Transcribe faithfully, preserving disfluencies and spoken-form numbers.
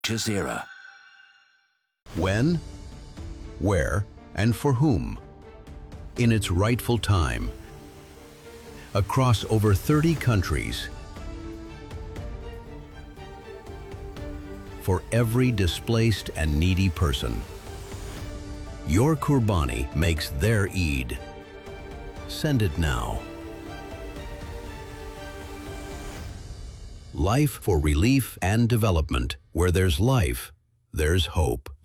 Jazeera. When, where, and for whom? In its rightful time. Across over thirty countries. For every displaced and needy person. Your Kurbani makes their Eid. Send it now. Life for relief and development. Where there's life, there's hope.